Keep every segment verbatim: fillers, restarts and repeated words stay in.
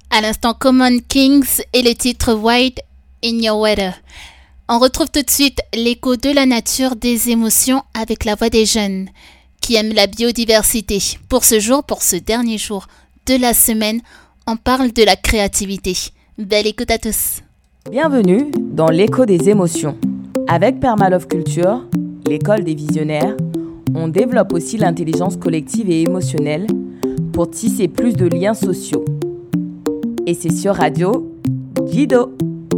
À l'instant, Common Kings et le titre White in Your Weather. On retrouve tout de suite l'écho de la nature des émotions avec la voix des jeunes qui aiment la biodiversité. Pour ce jour, pour ce dernier jour de la semaine, on parle de la créativité. Belle écoute à tous. Bienvenue dans l'écho des émotions. Avec Permalove Culture, l'école des visionnaires, on développe aussi l'intelligence collective et émotionnelle pour tisser plus de liens sociaux. Et c'est sur Radio Jido.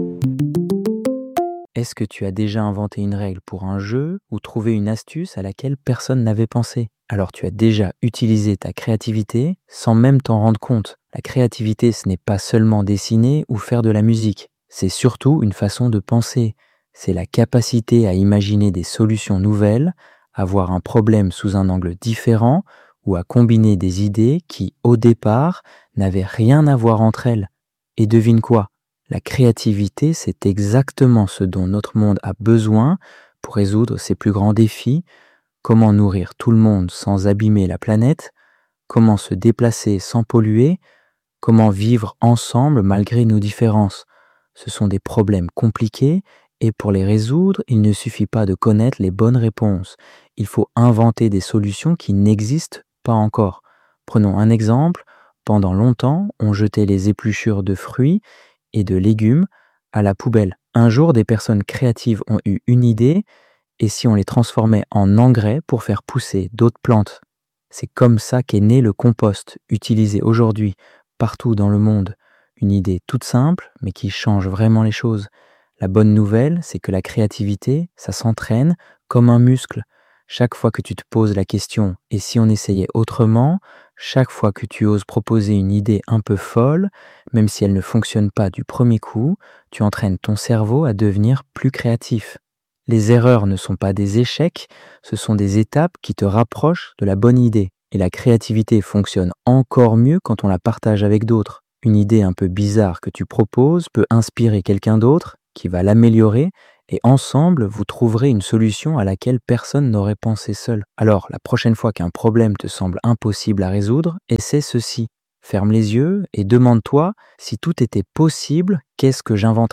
Est-ce que tu as déjà inventé une règle pour un jeu ou trouvé une astuce à laquelle personne n'avait pensé ? Alors tu as déjà utilisé ta créativité sans même t'en rendre compte. La créativité, ce n'est pas seulement dessiner ou faire de la musique. C'est surtout une façon de penser. C'est la capacité à imaginer des solutions nouvelles, à voir un problème sous un angle différent ou à combiner des idées qui, au départ, n'avaient rien à voir entre elles. Et devine quoi ? La créativité, c'est exactement ce dont notre monde a besoin pour résoudre ses plus grands défis. Comment nourrir tout le monde sans abîmer la planète ? Comment se déplacer sans polluer ? Comment vivre ensemble malgré nos différences ? Ce sont des problèmes compliqués et pour les résoudre, il ne suffit pas de connaître les bonnes réponses. Il faut inventer des solutions qui n'existent pas encore. Prenons un exemple. Pendant longtemps, on jetait les épluchures de fruits et de légumes à la poubelle. Un jour, des personnes créatives ont eu une idée, et si on les transformait en engrais pour faire pousser d'autres plantes ? C'est comme ça qu'est né le compost, utilisé aujourd'hui partout dans le monde. Une idée toute simple, mais qui change vraiment les choses. La bonne nouvelle, c'est que la créativité, ça s'entraîne comme un muscle. Chaque fois que tu te poses la question « et si on essayait autrement ?», chaque fois que tu oses proposer une idée un peu folle, même si elle ne fonctionne pas du premier coup, tu entraînes ton cerveau à devenir plus créatif. Les erreurs ne sont pas des échecs, ce sont des étapes qui te rapprochent de la bonne idée. Et la créativité fonctionne encore mieux quand on la partage avec d'autres. Une idée un peu bizarre que tu proposes peut inspirer quelqu'un d'autre qui va l'améliorer et ensemble, vous trouverez une solution à laquelle personne n'aurait pensé seul. Alors, la prochaine fois qu'un problème te semble impossible à résoudre, essaie ceci. Ferme les yeux et demande-toi si tout était possible, qu'est-ce que j'inventerais ?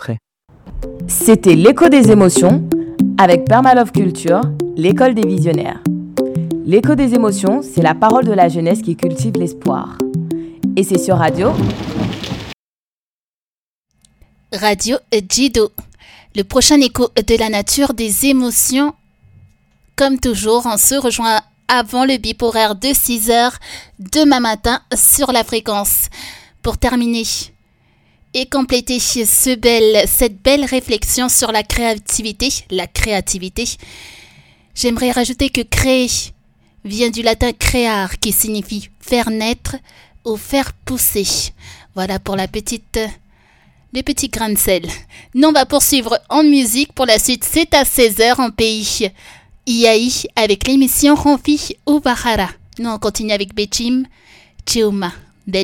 C'était l'écho des émotions avec Permalove Culture, l'école des visionnaires. L'écho des émotions, c'est la parole de la jeunesse qui cultive l'espoir. Et c'est sur Radio Radio Jido. Le prochain écho de la nature des émotions. Comme toujours, on se rejoint avant le bip horaire de six heures demain matin sur la fréquence. Pour terminer et compléter ce bel, cette belle réflexion sur la créativité, la créativité, j'aimerais rajouter que créer vient du latin creare qui signifie faire naître ou faire pousser. Voilà pour la petite... Les petits grains de sel. Nous, on va poursuivre en musique. Pour la suite, c'est à seize heures en pays Iaï avec l'émission Ronfi ou Bahara. Nous, on continue avec Bechim, Cheuma.